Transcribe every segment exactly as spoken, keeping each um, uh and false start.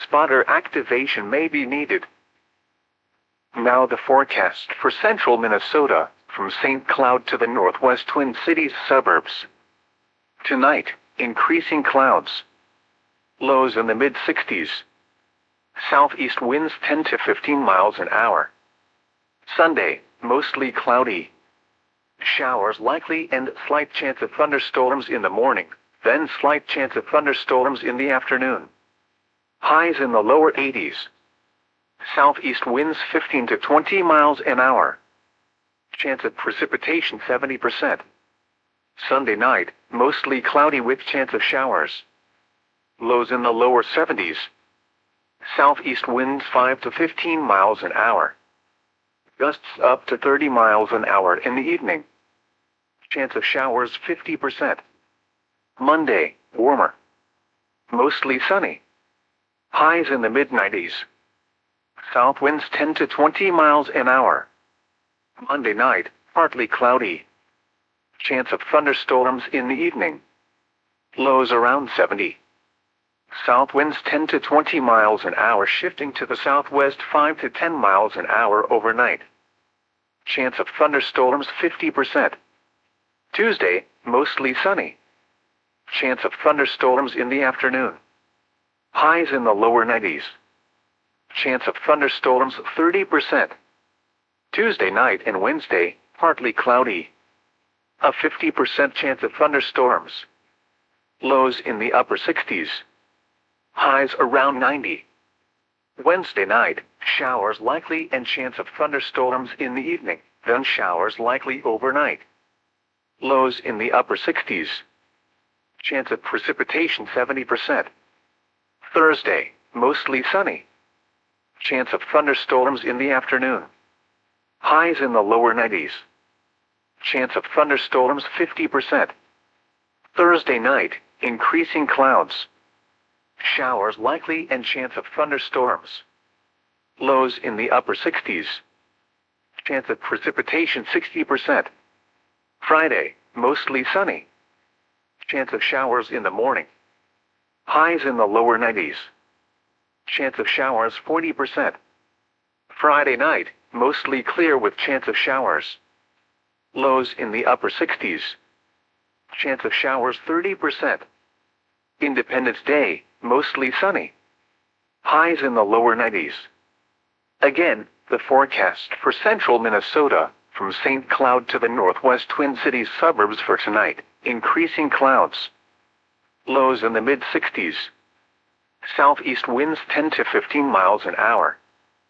spotter activation may be needed. Now the forecast for central Minnesota, from Saint Cloud to the northwest Twin Cities suburbs. Tonight, increasing clouds. Lows in the mid sixties. Southeast winds ten to fifteen miles an hour. Sunday, mostly cloudy. Showers likely and slight chance of thunderstorms in the morning, then slight chance of thunderstorms in the afternoon. Highs in the lower eighties. Southeast winds fifteen to twenty miles an hour. Chance of precipitation seventy percent. Sunday night, mostly cloudy with chance of showers. Lows in the lower seventies. Southeast winds five to fifteen miles an hour. Gusts up to thirty miles an hour in the evening. Chance of showers fifty percent. Monday, warmer. Mostly sunny. Highs in the mid nineties. South winds ten to twenty miles an hour. Monday night, partly cloudy. Chance of thunderstorms in the evening. Lows around seventy. South winds ten to twenty miles an hour shifting to the southwest five to ten miles an hour overnight. Chance of thunderstorms fifty percent. Tuesday, mostly sunny. Chance of thunderstorms in the afternoon. Highs in the lower nineties. Chance of thunderstorms thirty percent. Tuesday night and Wednesday, partly cloudy. A fifty percent chance of thunderstorms. Lows in the upper sixties. Highs around ninety. Wednesday night, showers likely and chance of thunderstorms in the evening, then showers likely overnight. Lows in the upper sixties. Chance of precipitation seventy percent. Thursday, mostly sunny. Chance of thunderstorms in the afternoon. Highs in the lower nineties. Chance of thunderstorms fifty percent. Thursday night, increasing clouds. Showers likely and chance of thunderstorms. Lows in the upper sixties. Chance of precipitation sixty percent. Friday, mostly sunny. Chance of showers in the morning. Highs in the lower nineties. Chance of showers forty percent. Friday night, mostly clear with chance of showers. Lows in the upper sixties. Chance of showers thirty percent. Independence Day, mostly sunny. Highs in the lower nineties. Again, the forecast for central Minnesota, from Saint Cloud to the northwest Twin Cities suburbs for tonight, increasing clouds. Lows in the mid sixties. Southeast winds ten to fifteen miles an hour.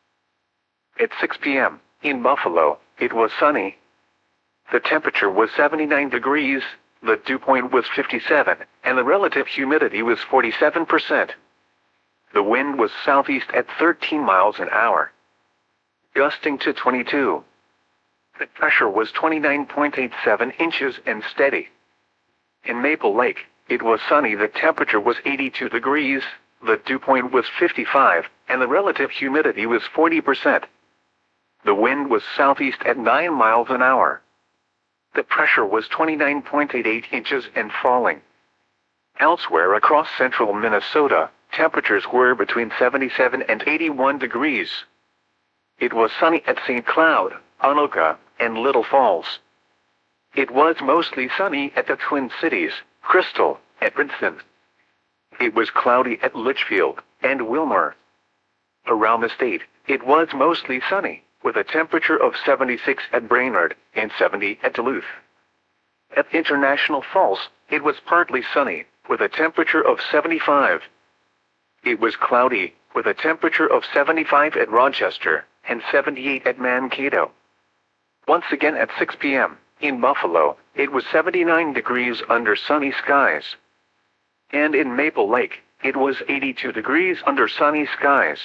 At six p m, in Buffalo, it was sunny. The temperature was seventy-nine degrees, the dew point was fifty-seven, and the relative humidity was forty-seven percent. The wind was southeast at thirteen miles an hour, gusting to twenty-two. The pressure was twenty-nine point eight seven inches and steady. In Maple Lake, it was sunny. The temperature was eighty-two degrees, the dew point was fifty-five, and the relative humidity was forty percent. The wind was southeast at nine miles an hour. The pressure was twenty-nine point eight eight inches and falling. Elsewhere across central Minnesota, temperatures were between seventy-seven and eighty-one degrees. It was sunny at Saint Cloud, Anoka, and Little Falls. It was mostly sunny at the Twin Cities, Crystal, and Princeton. It was cloudy at Litchfield and Wilmer. Around the state, it was mostly sunny, with a temperature of seventy-six at Brainerd and seventy at Duluth. At International Falls, it was partly sunny, with a temperature of seventy-five. It was cloudy, with a temperature of seventy-five at Rochester and seventy-eight at Mankato. Once again at six p m, in Buffalo, it was seventy-nine degrees under sunny skies. And in Maple Lake, it was eighty-two degrees under sunny skies.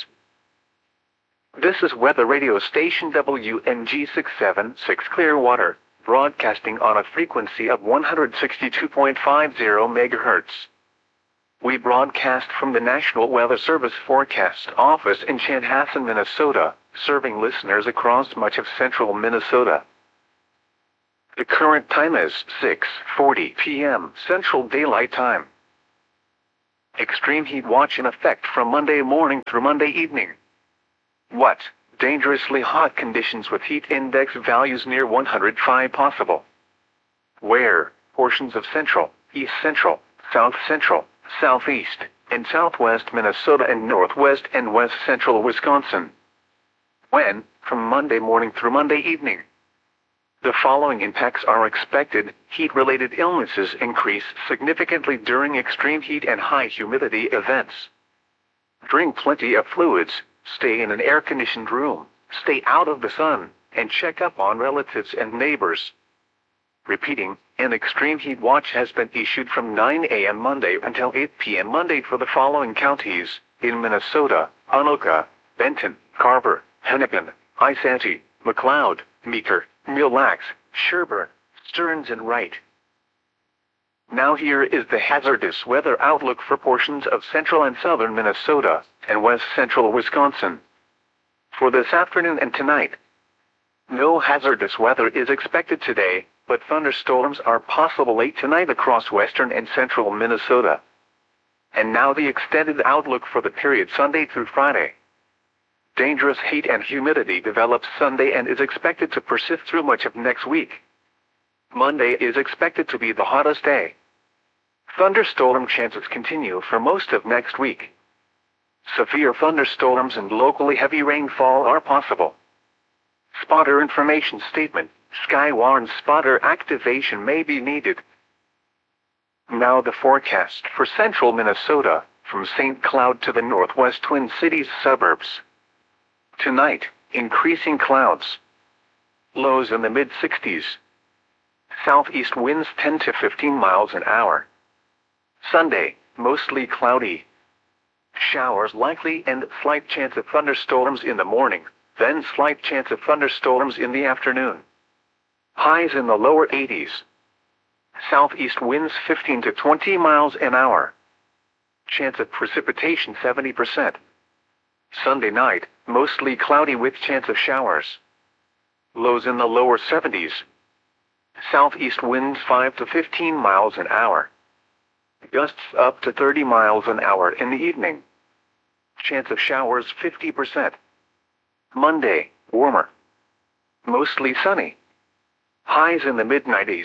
This is weather radio station W N G six seventy-six Clearwater, broadcasting on a frequency of one hundred sixty-two point five zero megahertz. We broadcast from the National Weather Service Forecast Office in Chanhassen, Minnesota, serving listeners across much of central Minnesota. The current time is six forty p m Central Daylight Time. Extreme heat watch in effect from Monday morning through Monday evening. What? Dangerously hot conditions with heat index values near one hundred five possible. Where? Portions of central, east central, south central, southeast, and southwest Minnesota and northwest and west central Wisconsin. When? From Monday morning through Monday evening. The following impacts are expected. Heat-related illnesses increase significantly during extreme heat and high humidity events. Drink plenty of fluids, stay in an air-conditioned room, stay out of the sun, and check up on relatives and neighbors. Repeating, an extreme heat watch has been issued from nine a m Monday until eight p m Monday for the following counties in Minnesota: Anoka, Benton, Carver, Hennepin, Isanti, McLeod, Meeker, Mille Lacs, Sherburne, Stearns and Wright. Now here is the hazardous weather outlook for portions of central and southern Minnesota and west central Wisconsin. For this afternoon and tonight, no hazardous weather is expected today, but thunderstorms are possible late tonight across western and central Minnesota. And now the extended outlook for the period Sunday through Friday. Dangerous heat and humidity develops Sunday and is expected to persist through much of next week. Monday is expected to be the hottest day. Thunderstorm chances continue for most of next week. Severe thunderstorms and locally heavy rainfall are possible. Spotter information statement: Skywarn spotter activation may be needed. Now the forecast for central Minnesota, from Saint Cloud to the northwest Twin Cities suburbs. Tonight, increasing clouds. Lows in the mid sixties. Southeast winds ten to fifteen miles an hour. Sunday, mostly cloudy. Showers likely and slight chance of thunderstorms in the morning, then slight chance of thunderstorms in the afternoon. Highs in the lower eighties. Southeast winds fifteen to twenty miles an hour. Chance of precipitation seventy percent. Sunday night, mostly cloudy with chance of showers. Lows in the lower seventies. Southeast winds five to fifteen miles an hour. Gusts up to thirty miles an hour in the evening. Chance of showers fifty percent. Monday, warmer. Mostly sunny. Highs in the mid nineties.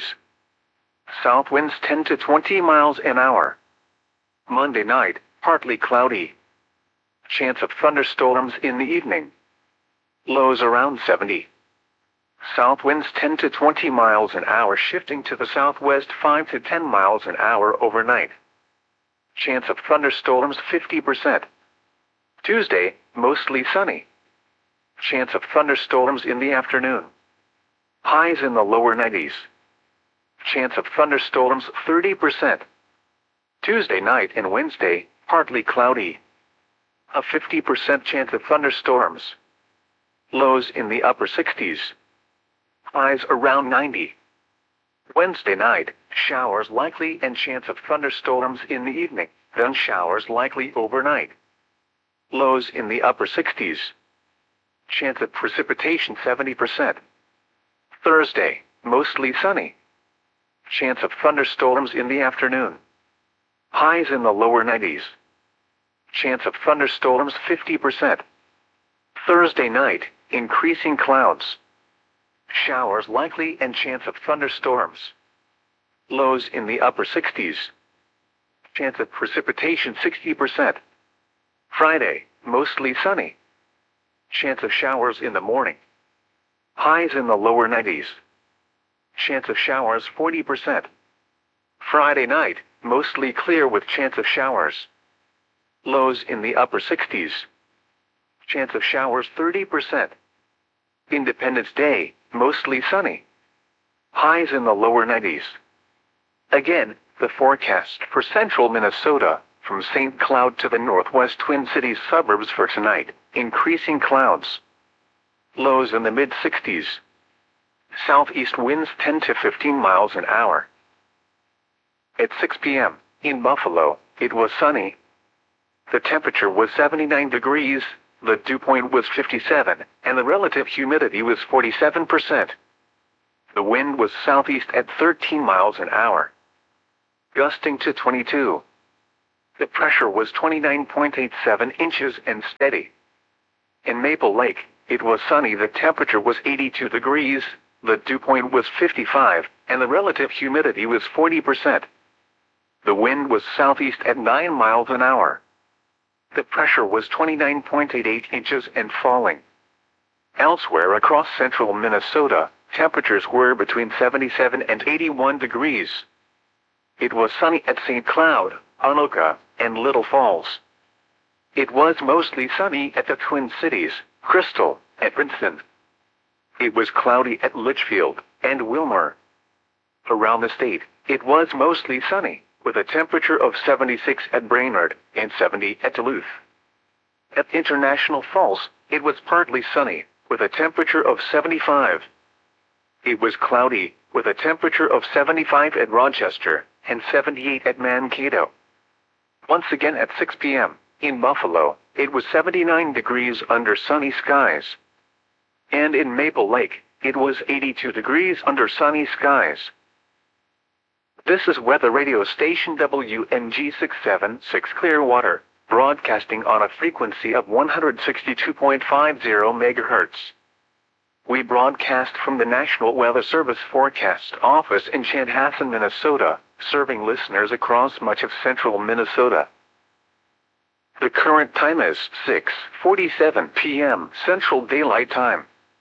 South winds ten to twenty miles an hour. Monday night, partly cloudy. Chance of thunderstorms in the evening. Lows around seventy. South winds ten to twenty miles an hour shifting to the southwest five to ten miles an hour overnight. Chance of thunderstorms fifty percent. Tuesday, mostly sunny. Chance of thunderstorms in the afternoon. Highs in the lower nineties. Chance of thunderstorms thirty percent. Tuesday night and Wednesday, partly cloudy. A fifty percent chance of thunderstorms. Lows in the upper sixties. Highs around ninety. Wednesday night, showers likely and chance of thunderstorms in the evening, then showers likely overnight. Lows in the upper sixties. Chance of precipitation seventy percent. Thursday, mostly sunny. Chance of thunderstorms in the afternoon. Highs in the lower nineties. Chance of thunderstorms fifty percent. Thursday night, increasing clouds. Showers likely and chance of thunderstorms. Lows in the upper sixties. Chance of precipitation sixty percent. Friday, mostly sunny. Chance of showers in the morning. Highs in the lower nineties. Chance of showers forty percent. Friday night, mostly clear with chance of showers. Lows in the upper sixties. Chance of showers thirty percent. Independence Day, mostly sunny. Highs in the lower nineties. Again, the forecast for central Minnesota, from Saint Cloud to the northwest Twin Cities suburbs for tonight: increasing clouds. Lows in the mid sixties. Southeast winds ten to fifteen miles an hour. At six p m, in Buffalo, it was sunny. The temperature was seventy-nine degrees, the dew point was fifty-seven, and the relative humidity was forty-seven percent. The wind was southeast at thirteen miles an hour. Gusting to twenty-two. The pressure was twenty-nine point eight seven inches and steady. In Maple Lake, it was sunny. The temperature was eighty-two degrees, the dew point was fifty-five, and the relative humidity was forty percent. The wind was southeast at nine miles an hour. The pressure was twenty-nine point eight eight inches and falling. Elsewhere across central Minnesota, temperatures were between seventy-seven and eighty-one degrees. It was sunny at Saint Cloud, Anoka, and Little Falls. It was mostly sunny at the Twin Cities, Crystal, and Princeton. It was cloudy at Litchfield and Wilmer. Around the state, it was mostly sunny, with a temperature of seventy-six at Brainerd and seventy at Duluth. At International Falls, it was partly sunny, with a temperature of seventy-five. It was cloudy, with a temperature of seventy-five at Rochester and seventy-eight at Mankato. Once again at six p m, in Buffalo, it was seventy-nine degrees under sunny skies. And in Maple Lake, it was eighty-two degrees under sunny skies. This is weather radio station W N G six seventy-six Clearwater, broadcasting on a frequency of one hundred sixty-two point five zero megahertz. We broadcast from the National Weather Service Forecast Office in Chanhassen, Minnesota, serving listeners across much of central Minnesota. The current time is six forty-seven p m Central Daylight Time.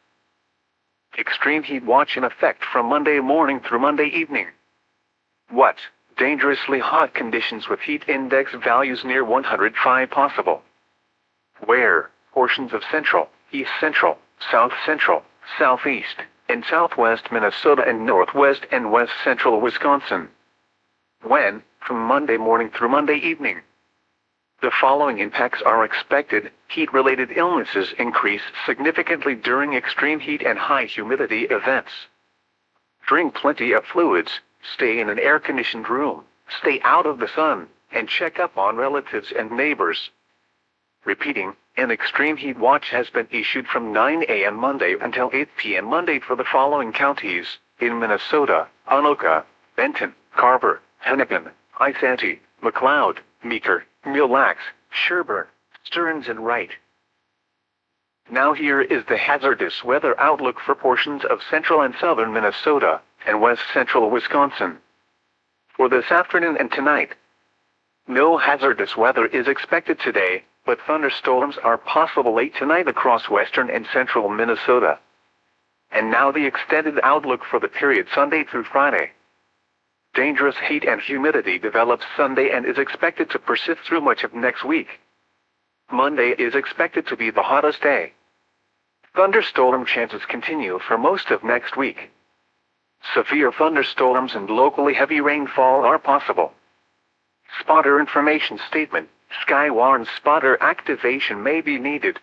Extreme heat watch in effect from Monday morning through Monday evening. What? Dangerously hot conditions with heat index values near one hundred five possible. Where? Portions of central, east central, south central, southeast, and southwest Minnesota and northwest and west central Wisconsin. When? From Monday morning through Monday evening. The following impacts are expected. Heat-related illnesses increase significantly during extreme heat and high humidity events. Drink plenty of fluids, stay in an air-conditioned room, stay out of the sun, and check up on relatives and neighbors. Repeating, an extreme heat watch has been issued from nine a m Monday until eight p m Monday for the following counties: in Minnesota, Anoka, Benton, Carver, Hennepin, Isanti, McLeod, Meeker, Mille Lacs, Sherburne, Stearns and Wright. Now here is the hazardous weather outlook for portions of central and southern Minnesota and west central Wisconsin. For this afternoon and tonight, no hazardous weather is expected today, but thunderstorms are possible late tonight across western and central Minnesota. And now the extended outlook for the period Sunday through Friday. Dangerous heat and humidity develops Sunday and is expected to persist through much of next week. Monday is expected to be the hottest day. Thunderstorm chances continue for most of next week. Severe thunderstorms and locally heavy rainfall are possible. Spotter information statement: Sky warns spotter activation may be needed.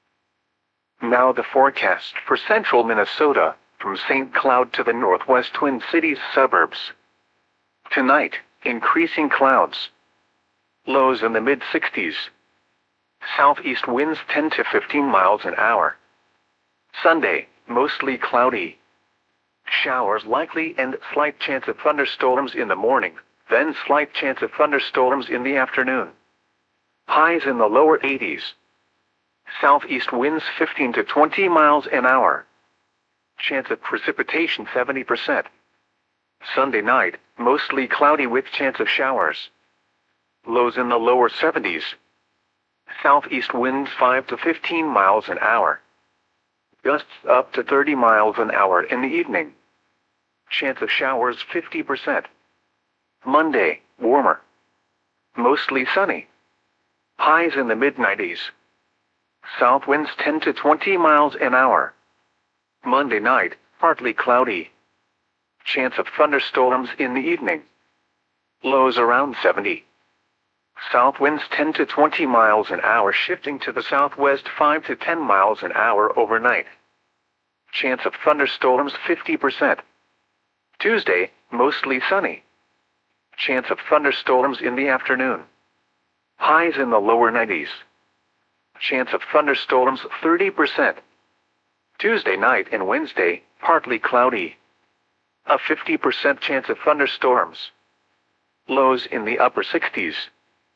Now the forecast for central Minnesota, from Saint Cloud to the northwest Twin Cities suburbs. Tonight, increasing clouds. Lows in the mid sixties. Southeast winds ten to fifteen miles an hour. Sunday, mostly cloudy. Showers likely and slight chance of thunderstorms in the morning, then slight chance of thunderstorms in the afternoon. Highs in the lower eighties. Southeast winds fifteen to twenty miles an hour. Chance of precipitation seventy percent. Sunday night, mostly cloudy with chance of showers. Lows in the lower seventies. Southeast winds five to fifteen miles an hour. Gusts up to thirty miles an hour in the evening. Chance of showers fifty percent. Monday, warmer. Mostly sunny. Highs in the mid nineties. South winds ten to twenty miles an hour. Monday night, partly cloudy. Chance of thunderstorms in the evening. Lows around seventy. South winds ten to twenty miles an hour shifting to the southwest five to ten miles an hour overnight. Chance of thunderstorms fifty percent. Tuesday, mostly sunny. Chance of thunderstorms in the afternoon. Highs in the lower nineties. Chance of thunderstorms thirty percent. Tuesday night and Wednesday, partly cloudy. A fifty percent chance of thunderstorms. Lows in the upper sixties.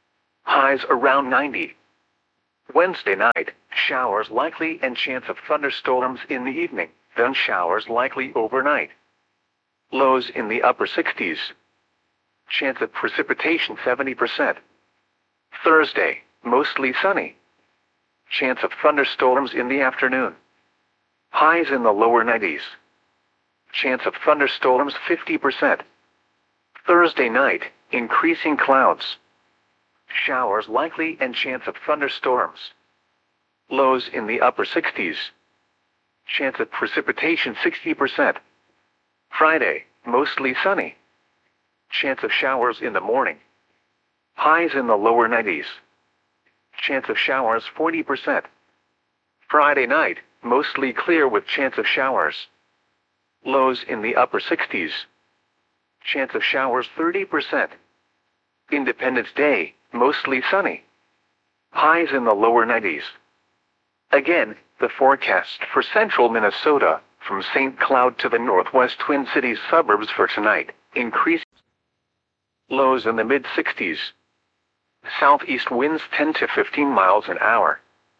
Highs around ninety. Wednesday night, showers likely and chance of thunderstorms in the evening, then showers likely overnight. Lows in the upper sixties. Chance of precipitation seventy percent. Thursday, mostly sunny. Chance of thunderstorms in the afternoon. Highs in the lower nineties. Chance of thunderstorms fifty percent. Thursday night, increasing clouds. Showers likely and chance of thunderstorms. Lows in the upper sixties. Chance of precipitation sixty percent. Friday, mostly sunny. Chance of showers in the morning. Highs in the lower nineties. Chance of showers forty percent. Friday night, mostly clear with chance of showers. Lows in the upper sixties. Chance of showers thirty percent. Independence Day, mostly sunny. Highs in the lower nineties. Again, the forecast for central Minnesota, from Saint Cloud to the northwest Twin Cities suburbs for tonight, increasing. Lows in the mid sixties. Southeast winds ten to fifteen miles an hour.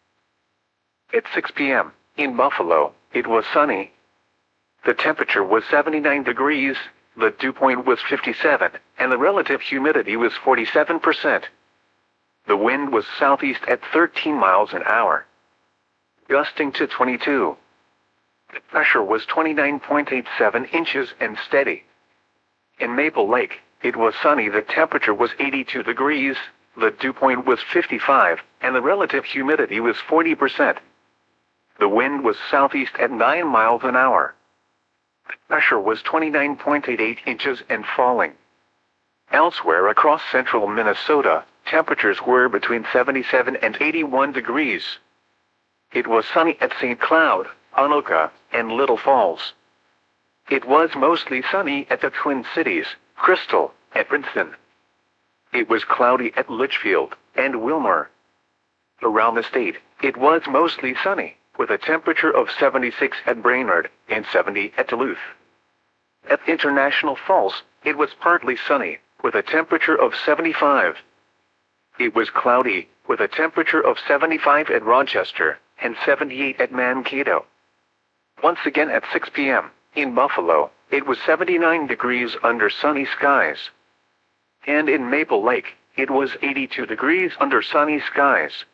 At six p m, in Buffalo, it was sunny. The temperature was seventy-nine degrees, the dew point was fifty-seven, and the relative humidity was forty-seven percent. The wind was southeast at thirteen miles an hour, gusting to twenty-two. The pressure was twenty-nine point eight seven inches and steady. In Maple Lake, it was sunny. The temperature was eighty-two degrees, the dew point was fifty-five, and the relative humidity was forty percent. The wind was southeast at nine miles an hour. The pressure was twenty-nine point eight eight inches and falling. Elsewhere across central Minnesota, temperatures were between seventy-seven and eighty-one degrees. It was sunny at Saint Cloud, Anoka, and Little Falls. It was mostly sunny at the Twin Cities, Crystal, and Princeton. It was cloudy at Litchfield and Wilmer. Around the state, it was mostly sunny, with a temperature of seventy-six at Brainerd and seventy at Duluth. At International Falls, it was partly sunny, with a temperature of seventy-five. It was cloudy, with a temperature of seventy-five at Rochester and seventy-eight at Mankato. Once again at six p m, in Buffalo, it was seventy-nine degrees under sunny skies. And in Maple Lake, it was eighty-two degrees under sunny skies.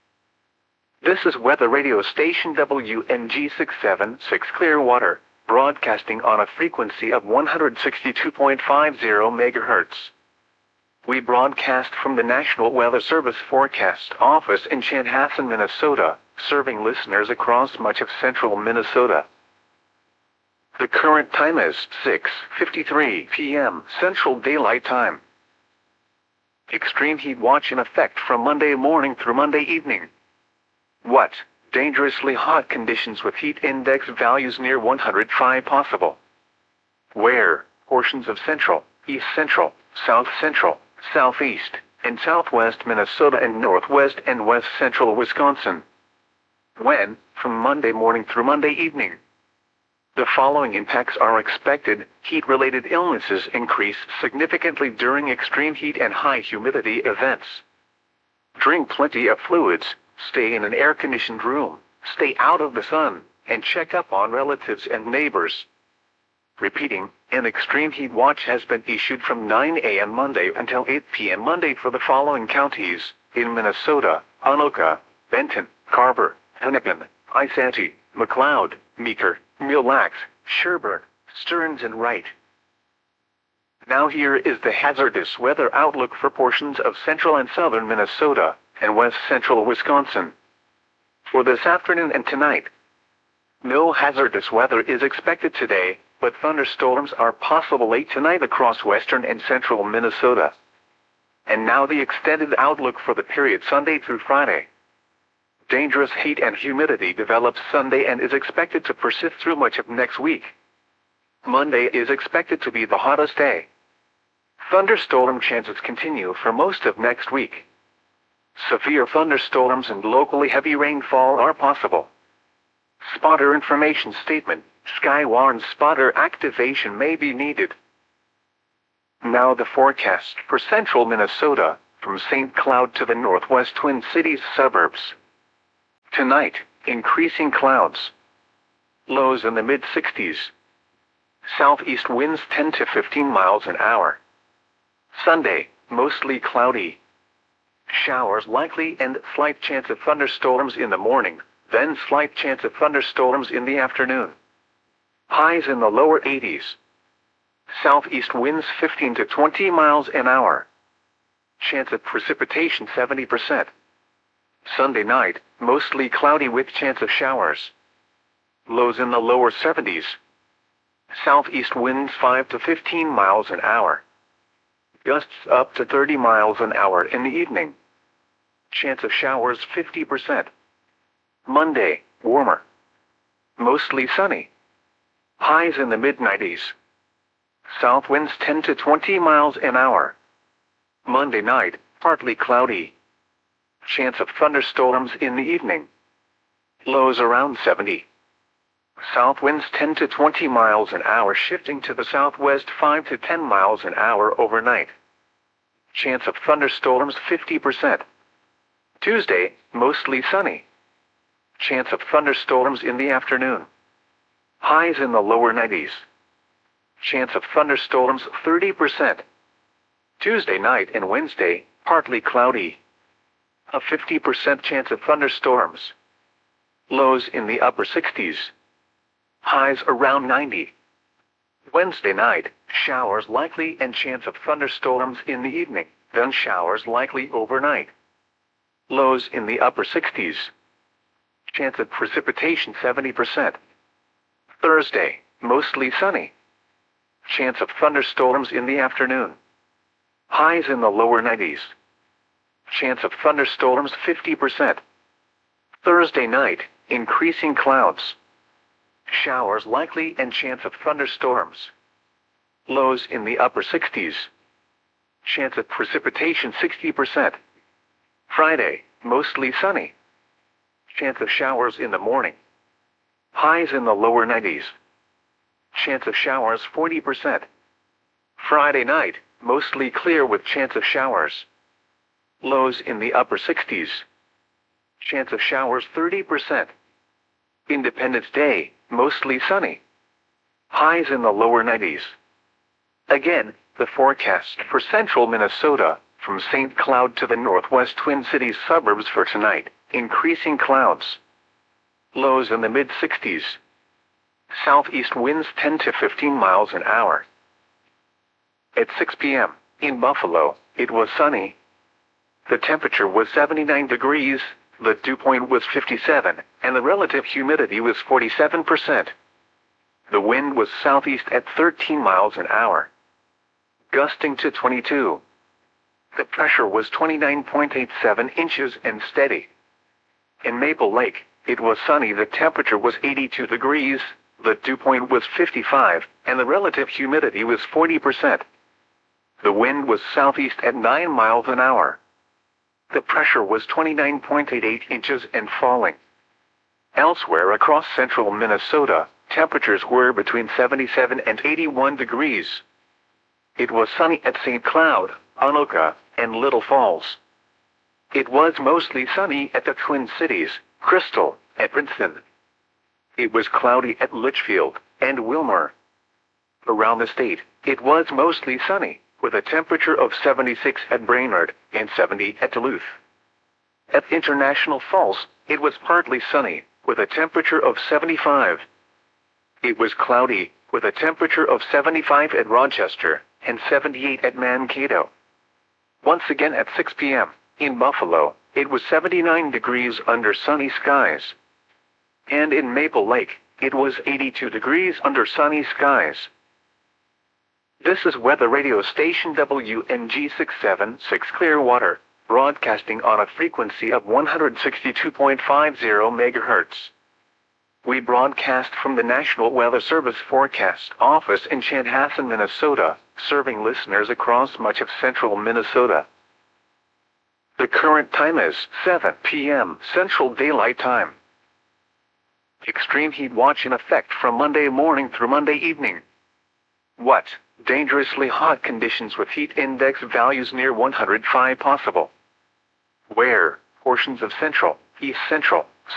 This is weather radio station W N G six seven six Clearwater, broadcasting on a frequency of one hundred sixty-two point five zero megahertz. We broadcast from the National Weather Service Forecast Office in Chanhassen, Minnesota, serving listeners across much of central Minnesota. The current time is six fifty-three p m Central Daylight Time. Extreme heat watch in effect from Monday morning through Monday evening. What? Dangerously hot conditions with heat index values near one hundred five possible. Where? Portions of central, east central, south central, southeast, and southwest Minnesota and northwest and west central Wisconsin. When? From Monday morning through Monday evening. The following impacts are expected. Heat-related illnesses increase significantly during extreme heat and high humidity events. Drink plenty of fluids, stay in an air-conditioned room, stay out of the sun, and check up on relatives and neighbors. Repeating, an extreme heat watch has been issued from nine a m Monday until eight p m Monday for the following counties: in Minnesota, Anoka, Benton, Carver, Hennepin, Isanti, McLeod, Meeker, Mille Lacs, Sherburne, Stearns and Wright. Now here is the hazardous weather outlook for portions of central and southern Minnesota and west central Wisconsin. For this afternoon and tonight, no hazardous weather is expected today, but thunderstorms are possible late tonight across western and central Minnesota. And now the extended outlook for the period Sunday through Friday. Dangerous heat and humidity develops Sunday and is expected to persist through much of next week. Monday is expected to be the hottest day. Thunderstorm chances continue for most of next week. Severe thunderstorms and locally heavy rainfall are possible. Spotter information statement: Sky warns spotter activation may be needed. Now the forecast for central Minnesota, from from Saint Cloud to the northwest Twin Cities suburbs. Tonight, increasing clouds. Lows in the mid sixties. Southeast winds ten to fifteen miles an hour. Sunday, mostly cloudy. Showers likely and slight chance of thunderstorms in the morning, then slight chance of thunderstorms in the afternoon. Highs in the lower eighties. Southeast winds fifteen to twenty miles an hour. Chance of precipitation seventy percent. Sunday night, mostly cloudy with chance of showers. Lows in the lower seventies. Southeast winds five to fifteen miles an hour. Gusts up to thirty miles an hour in the evening. Chance of showers fifty percent. Monday, warmer. Mostly sunny. Highs in the mid nineties. South winds ten to twenty miles an hour. Monday night, partly cloudy. Chance of thunderstorms in the evening. Lows around seventy. South winds ten to twenty miles an hour shifting to the southwest five to ten miles an hour overnight. Chance of thunderstorms fifty percent. Tuesday, mostly sunny. Chance of thunderstorms in the afternoon. Highs in the lower nineties. Chance of thunderstorms thirty percent. Tuesday night and Wednesday, partly cloudy. A fifty percent chance of thunderstorms. Lows in the upper sixties. Highs around ninety. Wednesday night, showers likely and chance of thunderstorms in the evening, then showers likely overnight. Lows in the upper sixties. Chance of precipitation seventy percent. Thursday, mostly sunny. Chance of thunderstorms in the afternoon. Highs in the lower nineties. Chance of thunderstorms fifty percent. Thursday night, increasing clouds. Showers likely and chance of thunderstorms. Lows in the upper sixties. Chance of precipitation sixty percent. Friday, mostly sunny. Chance of showers in the morning. Highs in the lower nineties. Chance of showers forty percent. Friday night, mostly clear with chance of showers. Lows in the upper sixties. Chance of showers thirty percent. Independence Day, mostly sunny. Highs in the lower nineties. Again, the forecast for central Minnesota, from Saint Cloud to the northwest Twin Cities suburbs for tonight, increasing clouds. Lows in the mid sixties. Southeast winds ten to fifteen miles an hour. At six p m, in Buffalo, it was sunny. The temperature was seventy-nine degrees, the dew point was fifty-seven, and the relative humidity was forty-seven percent. The wind was southeast at thirteen miles an hour, gusting to twenty-two. The pressure was twenty-nine point eight seven inches and steady. In Maple Lake, it was sunny. The temperature was eighty-two degrees, the dew point was fifty-five, and the relative humidity was forty percent. The wind was southeast at nine miles an hour. The pressure was twenty-nine point eight eight inches and falling. Elsewhere across central Minnesota, temperatures were between seventy-seven and eighty-one degrees. It was sunny at Saint Cloud, Anoka, and Little Falls. It was mostly sunny at the Twin Cities, Crystal, and Princeton. It was cloudy at Litchfield and Wilmer. Around the state, it was mostly sunny, with a temperature of seventy-six at Brainerd and seventy at Duluth. At International Falls, it was partly sunny, with a temperature of seventy-five. It was cloudy, with a temperature of seventy-five at Rochester and seventy-eight at Mankato. Once again at six p m, in Buffalo, it was seventy-nine degrees under sunny skies. And in Maple Lake, it was eighty-two degrees under sunny skies. This is weather radio station W N G six seven six Clearwater, broadcasting on a frequency of one hundred sixty-two point five zero megahertz. We broadcast from the National Weather Service Forecast Office in Chanhassen, Minnesota, serving listeners across much of central Minnesota. The current time is seven p m Central Daylight Time. Extreme heat watch in effect from Monday morning through Monday evening. What? Dangerously hot conditions with heat index values near one hundred five possible. Where? Portions of Central, East Central,